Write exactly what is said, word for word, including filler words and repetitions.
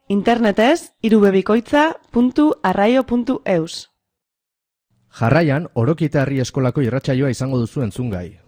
Internetez irubebikoitza puntu arraio puntu eus. Jarraian, Orokieta Herri Eskolako irratsaioa izango duzu entzungai.